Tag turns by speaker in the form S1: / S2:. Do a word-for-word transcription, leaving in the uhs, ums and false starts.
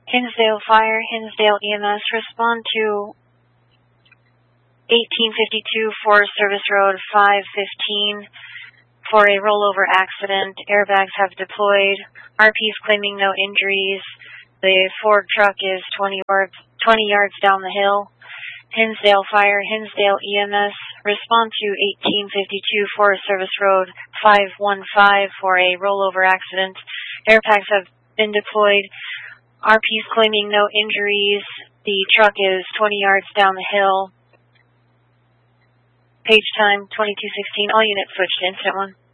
S1: Hinsdale Fire, Hinsdale E M S, respond to eighteen fifty-two Forest Service Road five fifteen for a rollover accident. Airbags have deployed. R P is claiming no injuries. The Ford truck is twenty yards, twenty yards down the hill. Hinsdale Fire, Hinsdale E M S, respond to eighteen fifty-two Forest Service Road five one five for a rollover accident. Airbags have been deployed. R P is claiming no injuries. The truck is twenty yards down the hill. Page time twenty-two sixteen. All units switched to instant one.